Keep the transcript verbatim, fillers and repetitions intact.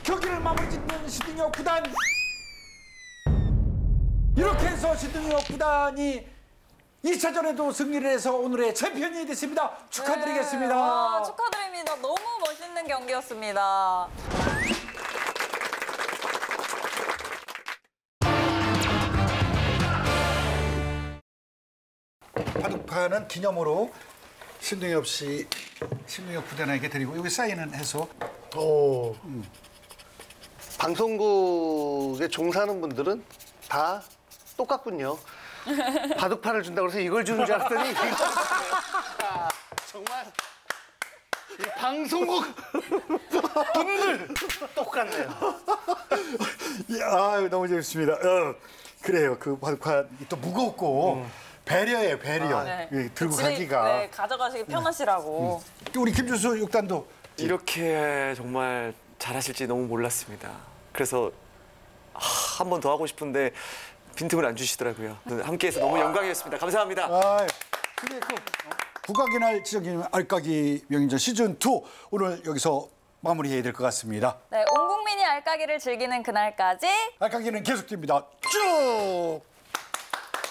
경기를 마무리 짓는 신동엽 구단. 이렇게 해서 신동엽 구단이 이 차전에도 승리를 해서 오늘의 챔피언이 됐습니다. 축하드리겠습니다. 네. 와, 축하드립니다. 너무 멋있는 경기였습니다. 바둑판은 기념으로 신동엽 씨, 신동엽 구단에게 드리고 여기 사인은 해서. 오. 음. 방송국에 종사하는 분들은 다 똑같군요. 바둑판을 준다고 해서 이걸 주는 줄 알았더니 이거 아, 정말 이 방송국 분들 똑같네요. 아, 너무 재밌습니다. 어, 그래요. 그 바둑판이 또 무겁고 음. 배려예요, 배려. 아, 네. 예, 들고 집에, 가기가. 네, 가져가시기 편하시라고. 음. 또 우리 김준수 육단도 이렇게 정말 잘하실지 너무 몰랐습니다. 그래서 한 번 더 하고 싶은데 빈틈을 안 주시더라고요. 함께해서 너무 영광이었습니다. 감사합니다. 아, 근데 그 국악의 날 지정기념 알까기 명인전 시즌 투 오늘 여기서 마무리해야 될 것 같습니다. 네, 온 국민이 알까기를 즐기는 그날까지 알까기는 계속됩니다. 쭉!